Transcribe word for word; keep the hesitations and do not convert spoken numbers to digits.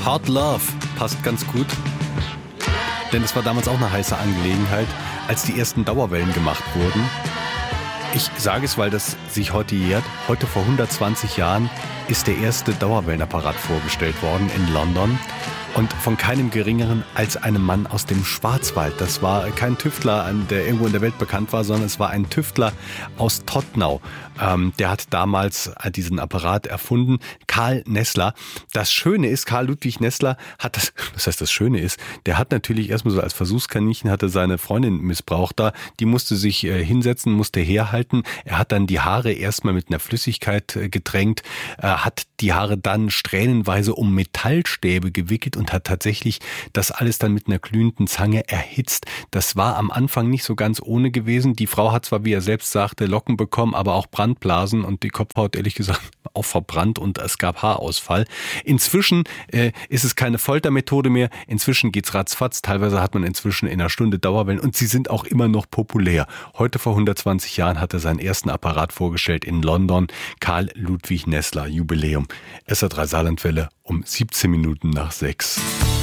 Hard Love passt ganz gut, denn es war damals auch eine heiße Angelegenheit, als die ersten Dauerwellen gemacht wurden. Ich sage es, weil das sich heute jährt. Heute vor hundertzwanzig Jahren ist der erste Dauerwellenapparat vorgestellt worden in London. Und von keinem Geringeren als einem Mann aus dem Schwarzwald. Das war kein Tüftler, der irgendwo in der Welt bekannt war, sondern es war ein Tüftler aus Todtnau. Ähm, der hat damals diesen Apparat erfunden, Karl Nessler. Das Schöne ist, Karl Ludwig Nessler hat das, das heißt das Schöne ist, der hat natürlich erstmal so als Versuchskaninchen hatte seine Freundin missbraucht da. Die musste sich äh, hinsetzen, musste herhalten. Er hat dann die Haare erstmal mit einer Flüssigkeit äh, getränkt, äh, hat die Haare dann strähnenweise um Metallstäbe gewickelt und hat tatsächlich das alles dann mit einer glühenden Zange erhitzt. Das war am Anfang nicht so ganz ohne gewesen. Die Frau hat zwar, wie er selbst sagte, Locken bekommen, aber auch Brandblasen und die Kopfhaut, ehrlich gesagt, auch verbrannt und es gab Haarausfall. Inzwischen äh, ist es keine Foltermethode mehr. Inzwischen geht's ratzfatz. Teilweise hat man inzwischen in einer Stunde Dauerwellen und sie sind auch immer noch populär. Heute vor hundertzwanzig Jahren hat er seinen ersten Apparat vorgestellt in London. Karl Ludwig Nessler, Jubiläum. S R drei Saarlandwelle um siebzehn Minuten nach sechs.